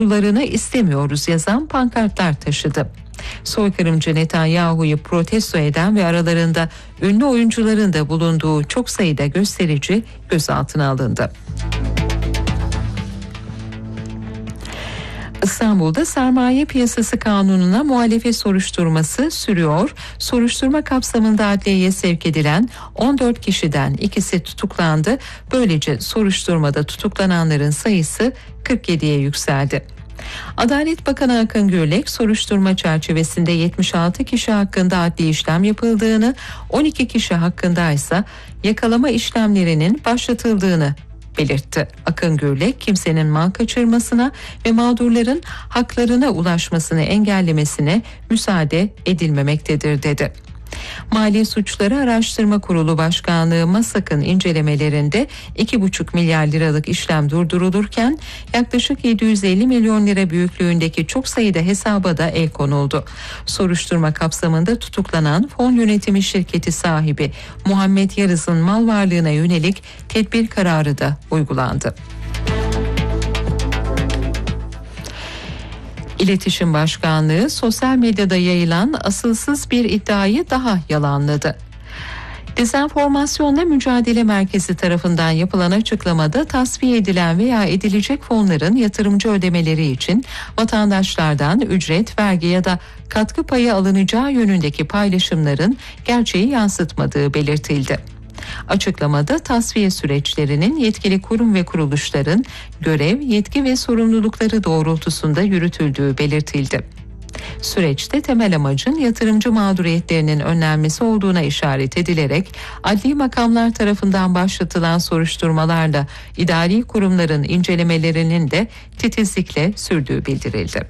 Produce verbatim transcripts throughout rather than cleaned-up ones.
Sularını istemiyoruz yazan pankartlar taşıdı. Soykırımcı Netanyahu'yu protesto eden ve aralarında ünlü oyuncuların da bulunduğu çok sayıda gösterici gözaltına alındı. İstanbul'da sermaye piyasası kanununa muhalefet soruşturması sürüyor. Soruşturma kapsamında adliyeye sevk edilen on dört kişiden ikisi tutuklandı. Böylece soruşturmada tutuklananların sayısı kırk yediye yükseldi. Adalet Bakanı Akın Gürlek soruşturma çerçevesinde yetmiş altı kişi hakkında adli işlem yapıldığını, on iki kişi hakkında ise yakalama işlemlerinin başlatıldığını belirtti. Akın Gürlek kimsenin mal kaçırmasına ve mağdurların haklarına ulaşmasını engellemesine müsaade edilmemektedir dedi. Mali Suçları Araştırma Kurulu Başkanlığı MASAK'ın incelemelerinde iki buçuk milyar liralık işlem durdurulurken yaklaşık yedi yüz elli milyon lira büyüklüğündeki çok sayıda hesaba da el konuldu. Soruşturma kapsamında tutuklanan fon yönetimi şirketi sahibi Muhammed Yarız'ın mal varlığına yönelik tedbir kararı da uygulandı. İletişim Başkanlığı sosyal medyada yayılan asılsız bir iddiayı daha yalanladı. Dezenformasyonla Mücadele Merkezi tarafından yapılan açıklamada tasfiye edilen veya edilecek fonların yatırımcı ödemeleri için vatandaşlardan ücret, vergi ya da katkı payı alınacağı yönündeki paylaşımların gerçeği yansıtmadığı belirtildi. Açıklamada tasfiye süreçlerinin yetkili kurum ve kuruluşların görev, yetki ve sorumlulukları doğrultusunda yürütüldüğü belirtildi. Süreçte temel amacın yatırımcı mağduriyetlerinin önlenmesi olduğuna işaret edilerek adli makamlar tarafından başlatılan soruşturmalarla idari kurumların incelemelerinin de titizlikle sürdüğü bildirildi.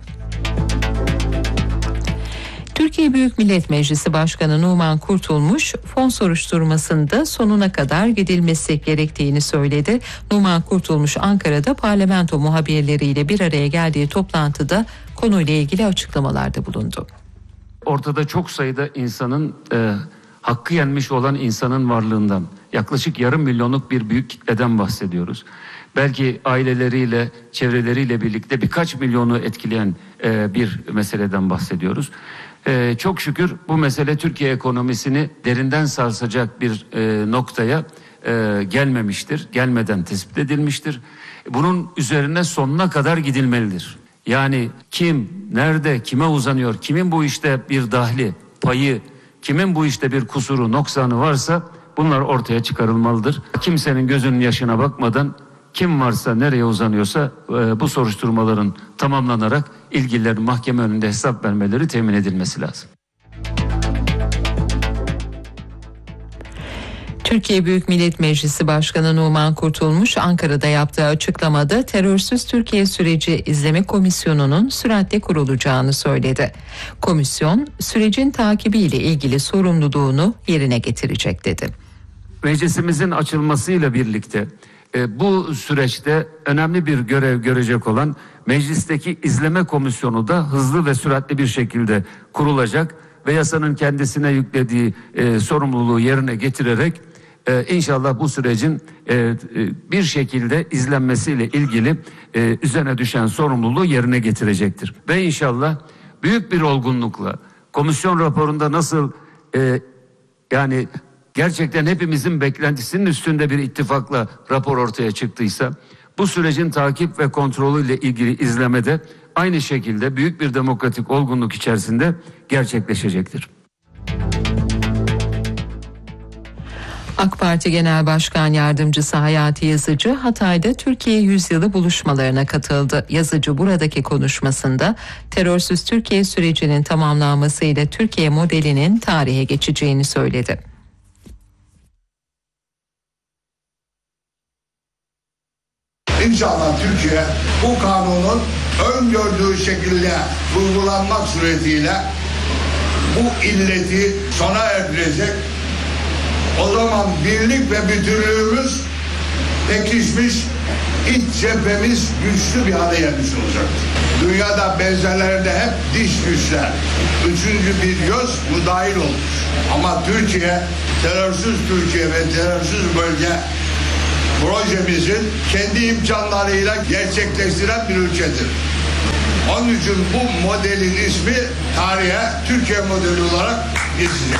Türkiye Büyük Millet Meclisi Başkanı Numan Kurtulmuş, fon soruşturmasında sonuna kadar gidilmesi gerektiğini söyledi. Numan Kurtulmuş, Ankara'da parlamento muhabirleriyle bir araya geldiği toplantıda konuyla ilgili açıklamalarda bulundu. Ortada çok sayıda insanın, e, hakkı yenmiş olan insanın varlığından, yaklaşık yarım milyonluk bir büyük kitleden bahsediyoruz. Belki aileleriyle, çevreleriyle birlikte birkaç milyonu etkileyen e, bir meseleden bahsediyoruz. Ee, çok şükür bu mesele Türkiye ekonomisini derinden sarsacak bir e, noktaya e, gelmemiştir. Gelmeden tespit edilmiştir. Bunun üzerine sonuna kadar gidilmelidir. Yani kim, nerede, kime uzanıyor, kimin bu işte bir dahli, payı, kimin bu işte bir kusuru, noksanı varsa bunlar ortaya çıkarılmalıdır. Kimsenin gözünün yaşına bakmadan kim varsa, nereye uzanıyorsa e, bu soruşturmaların tamamlanarak ilgililerin mahkeme önünde hesap vermeleri temin edilmesi lazım. Türkiye Büyük Millet Meclisi Başkanı Numan Kurtulmuş, Ankara'da yaptığı açıklamada terörsüz Türkiye Süreci İzleme Komisyonu'nun süratle kurulacağını söyledi. Komisyon, sürecin takibiyle ilgili sorumluluğunu yerine getirecek dedi. Meclisimizin açılmasıyla birlikte E, bu süreçte önemli bir görev görecek olan meclisteki izleme komisyonu da hızlı ve süratli bir şekilde kurulacak ve yasanın kendisine yüklediği e, sorumluluğu yerine getirerek e, inşallah bu sürecin e, e, bir şekilde izlenmesiyle ilgili e, üzerine düşen sorumluluğu yerine getirecektir. Ve inşallah büyük bir olgunlukla komisyon raporunda nasıl e, yani gerçekten hepimizin beklentisinin üstünde bir ittifakla rapor ortaya çıktıysa, bu sürecin takip ve kontrolüyle ilgili izlemede aynı şekilde büyük bir demokratik olgunluk içerisinde gerçekleşecektir. AK Parti Genel Başkan Yardımcısı Hayati Yazıcı, Hatay'da Türkiye Yüzyılı buluşmalarına katıldı. Yazıcı buradaki konuşmasında terörsüz Türkiye sürecinin tamamlanmasıyla Türkiye modelinin tarihe geçeceğini söyledi. İnşallah Türkiye bu kanunun öngördüğü şekilde uygulanmak suretiyle bu illeti sona erdirecek. O zaman birlik ve bütünlüğümüz pekişmiş, iç cephemiz güçlü bir hale gelmiş olacaktır. Dünyada benzerlerinde hep diş güçler, üçüncü bir göz müdahil olmuş. Ama Türkiye, terörsüz Türkiye ve terörsüz bölge projemizin kendi imkanlarıyla gerçekleştiren bir ülkedir. Onun için bu modelin ismi tarihe Türkiye modeli olarak geçecek.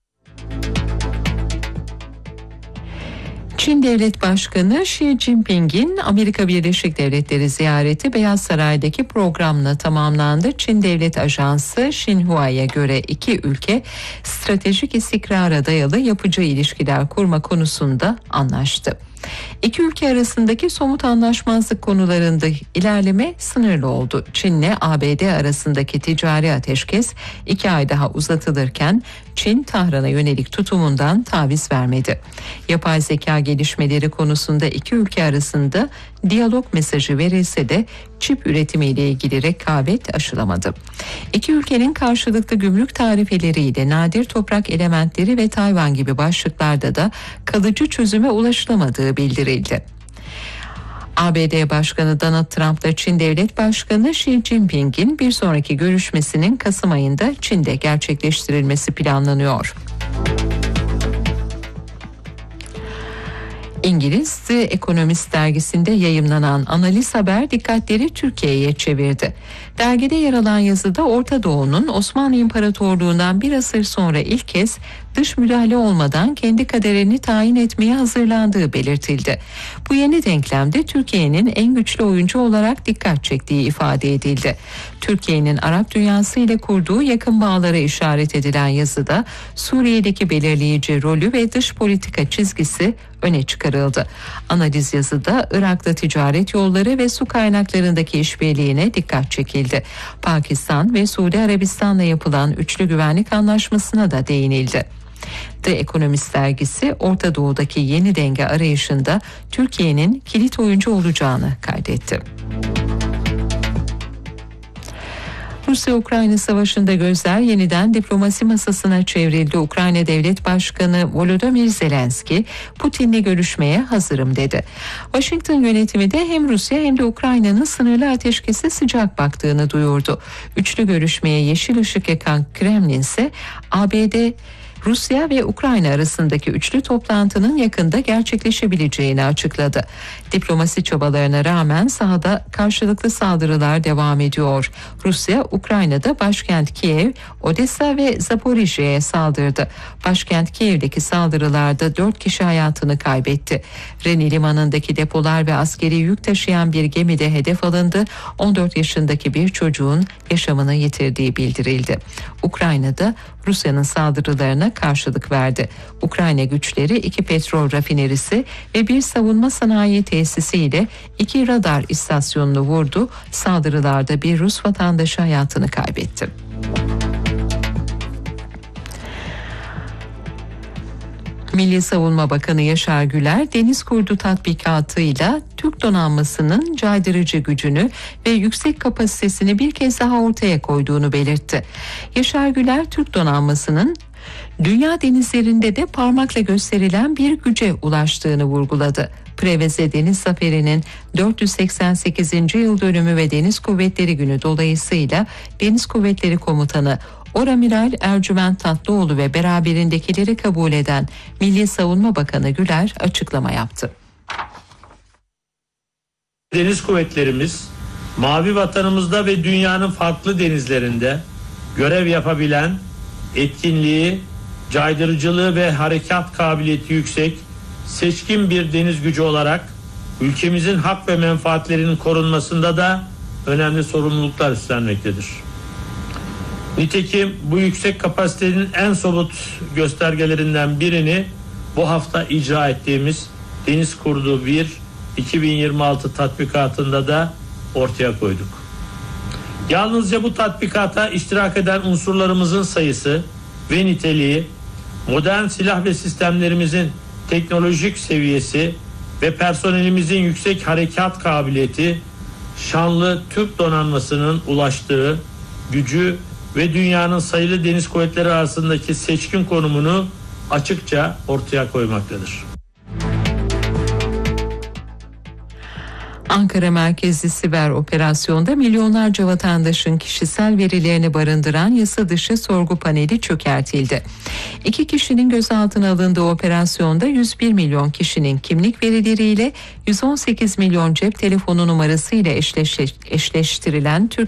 Çin Devlet Başkanı Xi Jinping'in Amerika Birleşik Devletleri ziyareti Beyaz Saray'daki programla tamamlandı. Çin Devlet Ajansı Xinhua'ya göre iki ülke stratejik istikrara dayalı yapıcı ilişkiler kurma konusunda anlaştı. İki ülke arasındaki somut anlaşmazlık konularında ilerleme sınırlı oldu. Çin'le A B D arasındaki ticari ateşkes iki ay daha uzatılırken Çin Tahran'a yönelik tutumundan taviz vermedi. Yapay zeka gelişmeleri konusunda iki ülke arasında diyalog mesajı verilse de çip üretimiyle ilgili rekabet aşılamadı. İki ülkenin karşılıklı gümrük tarifeleriyle nadir toprak elementleri ve Tayvan gibi başlıklarda da kalıcı çözüme ulaşılamadığı bildirildi. A B D Başkanı Donald Trump'la Çin Devlet Başkanı Xi Jinping'in bir sonraki görüşmesinin Kasım ayında Çin'de gerçekleştirilmesi planlanıyor. İngiliz The Economist dergisinde yayımlanan analiz haber dikkatleri Türkiye'ye çevirdi. Dergide yer alan yazıda Orta Doğu'nun Osmanlı İmparatorluğu'ndan bir asır sonra ilk kez dış müdahale olmadan kendi kaderini tayin etmeye hazırlandığı belirtildi. Bu yeni denklemde Türkiye'nin en güçlü oyuncu olarak dikkat çektiği ifade edildi. Türkiye'nin Arap dünyası ile kurduğu yakın bağlara işaret edilen yazıda Suriye'deki belirleyici rolü ve dış politika çizgisi öne çıkarıldı. Analiz yazıda Irak'ta ticaret yolları ve su kaynaklarındaki işbirliğine dikkat çekildi. Pakistan ve Suudi Arabistan'la yapılan üçlü güvenlik anlaşmasına da değinildi. The Economist dergisi Orta Doğu'daki yeni denge arayışında Türkiye'nin kilit oyuncu olacağını kaydetti. Rusya-Ukrayna savaşında gözler yeniden diplomasi masasına çevrildi. Ukrayna Devlet Başkanı Volodymyr Zelenski, Putin'le görüşmeye hazırım dedi. Washington yönetimi de hem Rusya hem de Ukrayna'nın sınırlı ateşkese sıcak baktığını duyurdu. Üçlü görüşmeye yeşil ışık yakan Kremlin ise A B D, Rusya ve Ukrayna arasındaki üçlü toplantının yakında gerçekleşebileceğini açıkladı. Diplomasi çabalarına rağmen sahada karşılıklı saldırılar devam ediyor. Rusya, Ukrayna'da başkent Kiev, Odessa ve Zaporijye'ye saldırdı. Başkent Kiev'deki saldırılarda dört kişi hayatını kaybetti. Reni limanındaki depolar ve askeri yük taşıyan bir gemi de hedef alındı. on dört yaşındaki bir çocuğun yaşamını yitirdiği bildirildi. Ukrayna'da Rusya'nın saldırılarına karşılık verdi. Ukrayna güçleri iki petrol rafinerisi ve bir savunma sanayi tesisiyle iki radar istasyonunu vurdu. Saldırılarda bir Rus vatandaşı hayatını kaybetti. Milli Savunma Bakanı Yaşar Güler, Deniz Kurdu tatbikatıyla Türk donanmasının caydırıcı gücünü ve yüksek kapasitesini bir kez daha ortaya koyduğunu belirtti. Yaşar Güler, Türk donanmasının dünya denizlerinde de parmakla gösterilen bir güce ulaştığını vurguladı. Preveze Deniz Zaferi'nin dört yüz seksen sekizinci yıl dönümü ve Deniz Kuvvetleri Günü dolayısıyla Deniz Kuvvetleri Komutanı Oramiral Ercüment Tatlıoğlu ve beraberindekileri kabul eden Milli Savunma Bakanı Güler açıklama yaptı. Deniz kuvvetlerimiz mavi vatanımızda ve dünyanın farklı denizlerinde görev yapabilen, etkinliği, caydırıcılığı ve harekat kabiliyeti yüksek, seçkin bir deniz gücü olarak ülkemizin hak ve menfaatlerinin korunmasında da önemli sorumluluklar üstlenmektedir. Nitekim bu yüksek kapasitenin en somut göstergelerinden birini bu hafta icra ettiğimiz Deniz Kurdu bir iki bin yirmi altı tatbikatında da ortaya koyduk. Yalnızca bu tatbikata iştirak eden unsurlarımızın sayısı ve niteliği, modern silah ve sistemlerimizin teknolojik seviyesi ve personelimizin yüksek harekat kabiliyeti, şanlı Türk donanmasının ulaştığı gücü ve dünyanın sayılı deniz kuvvetleri arasındaki seçkin konumunu açıkça ortaya koymaktadır. Ankara merkezli siber operasyonda milyonlarca vatandaşın kişisel verilerini barındıran yasa dışı sorgu paneli çökertildi. İki kişinin gözaltına alındığı operasyonda yüz bir milyon kişinin kimlik verileriyle yüz on sekiz milyon cep telefonu numarası ile eşleş- eşleştirilen Türk